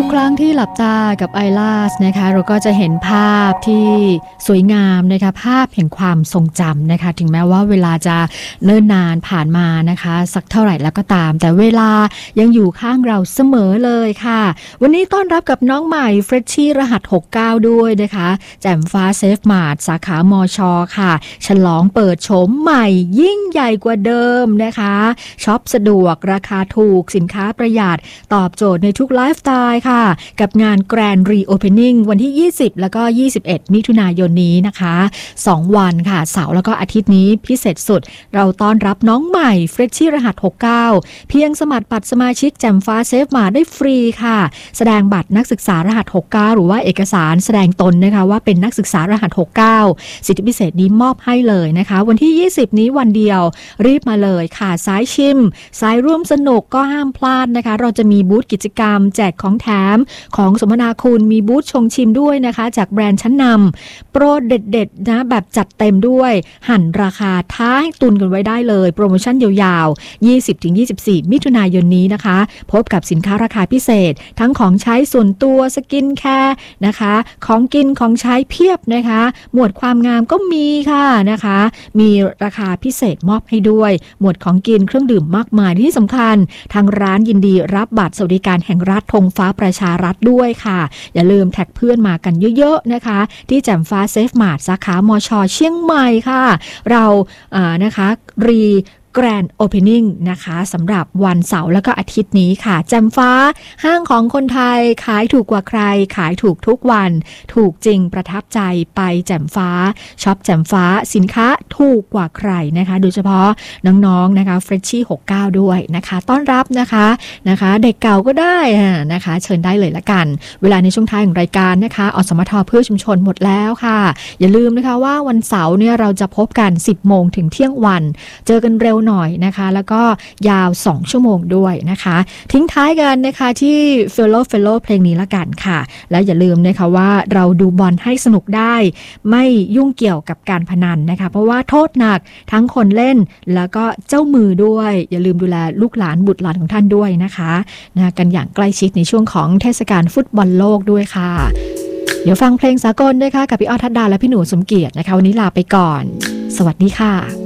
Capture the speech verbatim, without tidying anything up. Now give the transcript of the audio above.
กครั้งที่หลับตากับไอลาสนะคะเราก็จะเห็นภาพที่สวยงามนะคะภาพแห่งความทรงจำนะคะถึงแม้ว่าเวลาจะเนิ่นนานผ่านมานะคะสักเท่าไหร่แล้วก็ตามแต่เวลายังอยู่ข้างเราเสมอเลยค่ะวันนี้ต้อนรับกับน้องใหม่เฟรชชี่รหัสหกเก้าด้วยนะคะแจ่มฟ้าเซฟมาร์ทสาขามชค่ะฉลองเปิดโฉมใหม่ยิ่งใหญ่กว่าเดิมนะคะช็อปสะดวกราคาถูกสินค้าประหยัดตอบโจทย์ในทุกไลฟ์สไตล์ค่ะกับงาน Grand Reopening วันที่ยี่สิบแล้วก็ยี่สิบเอ็ดมิถุนายนนี้นะคะสองวันค่ะเสาร์แล้วก็อาทิตย์นี้พิเศษสุดเราต้อนรับน้องใหม่เฟรชชี่รหัสหกเก้าเพียงสมัครบัตรสมาชิกแจ่มฟ้าเซฟมาได้ฟรีค่ะแสดงบัตรนักศึกษารหัสหกเก้าหรือว่าเอกสารแสดงตนนะคะว่าเป็นนักศึกษารหัสหกเก้าสิทธิพิเศษนี้มอบให้เลยนะคะวันที่ยี่สิบนี้วันเดียวรีบมาเลยค่ะสายชิมสายร่วมสนุกก็ห้ามพลาดนะคะเราจะมีบูธกิจกรรมแจกของแถมของสมนาคุณมีบูธชงชิมด้วยนะคะจากแบรนด์ชั้นนำโปรเด็ดๆนะแบบจัดเต็มด้วยหั่นราคาท้าให้ตุนกันไว้ได้เลยโปรโมชั่นยาวๆ ยี่สิบถึงยี่สิบสี่ มิถุนายนนี้นะคะพบกับสินค้าราคาพิเศษทั้งของใช้ส่วนตัวสกินแคร์นะคะของกินของใช้เพียบนะคะหมวดความงามก็มีค่ะนะคะมีราคาพิเศษมอบให้ด้วยหมวดของกินเครื่องดื่มมากมายที่สำคัญทางร้านยินดีรับบัตรสวัสดิการแห่งรัฐธงฟ้าประชารัฐด้วยค่ะอย่าลืมแท็กเพื่อนมากันเยอะๆนะคะที่แจ่มฟ้าเซฟมาร์ทสาขามช.เชียงใหม่ค่ะเราอ่านะคะรีGrand Opening นะคะสำหรับวันเสาร์แล้วก็อาทิตย์นี้ค่ะแจ่มฟ้าห้างของคนไทยขายถูกกว่าใครขายถูกทุกวันถูกจริงประทับใจไปแจ่มฟ้าช็อปแจ่มฟ้าสินค้าถูกกว่าใครนะคะโดยเฉพาะน้องๆนะคะเฟรชชี่หกเก้าด้วยนะคะต้อนรับนะคะนะคะเด็กเก่าก็ได้นะคะเชิญได้เลยละกันเวลาในช่วงท้ายของรายการนะคะอสมทเพื่อชุมชนหมดแล้วค่ะอย่าลืมนะคะว่าวันเสาร์เนี่ยเราจะพบกัน สิบโมงถึงเที่ยงวันเจอกันเร็วหน่อยนะคะแล้วก็ยาวสองชั่วโมงด้วยนะคะทิ้งท้ายกันนะคะที่ Fellow Fellow เพลงนี้ละกันค่ะแล้วอย่าลืมนะคะว่าเราดูบอลให้สนุกได้ไม่ยุ่งเกี่ยวกับการพนันนะคะเพราะว่าโทษหนักทั้งคนเล่นแล้วก็เจ้ามือด้วยอย่าลืมดูแลลูกหลานบุตรหลานของท่านด้วยนะคะนะกันอย่างใกล้ชิดในช่วงของเทศกาลฟุตบอลโลกด้วยค่ะเดี๋ยวฟังเพลงสากลด้วยค่ะกับพี่อ้อทัดดาและพี่หนูสมเกียรตินะคะวันนี้ลาไปก่อนสวัสดีค่ะ